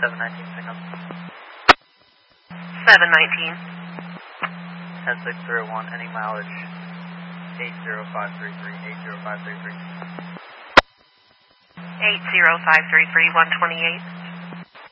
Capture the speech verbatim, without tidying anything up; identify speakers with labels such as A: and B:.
A: seven nineteen pickup.
B: seven nineteen.
A: ten six zero one, any mileage eight zero five three three, eight zero five three three.
B: eight zero five three three, one twenty-eight.